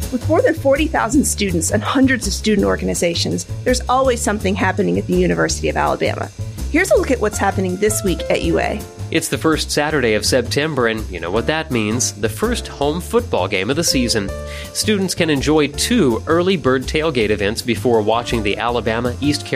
With more than 40,000 students and hundreds of student organizations, there's always something happening at the University of Alabama. Here's a look at what's happening this week at UA. It's the first Saturday of September, and you know what that means, the first home football game of the season. Students can enjoy 2 early bird tailgate events before watching the Alabama East Carolina